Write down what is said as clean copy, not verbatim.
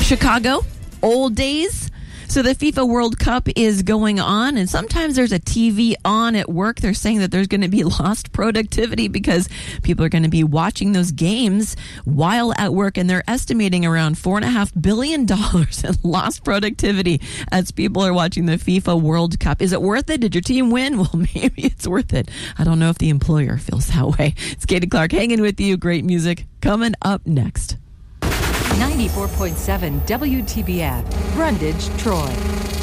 Chicago, old days. So the FIFA World Cup is going on, and sometimes there's a TV on at work. They're saying that there's going to be lost productivity because people are going to be watching those games while at work, and they're estimating around $4.5 billion in lost productivity as people are watching the FIFA World Cup. Is it worth it? Did your team win? Well, maybe it's worth it. I don't know if the employer feels that way. It's Katie Clark hanging with you. Great music coming up next. 94.7 WTBF, Brundage, Troy.